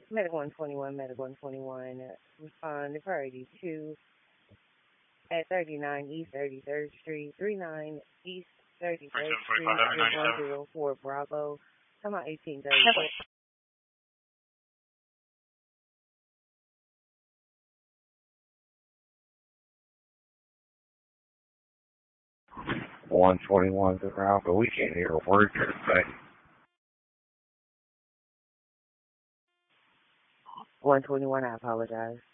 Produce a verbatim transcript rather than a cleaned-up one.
Medic one twenty-one, Medic one twenty-one, respond to priority two at thirty-nine East thirty-third Street, thirty-nine East thirty-third Street, one zero four Bravo. Come on, eighteen thirty-four. one twenty-one to Alpha. We can't hear a word you're saying. one twenty-one, I apologize.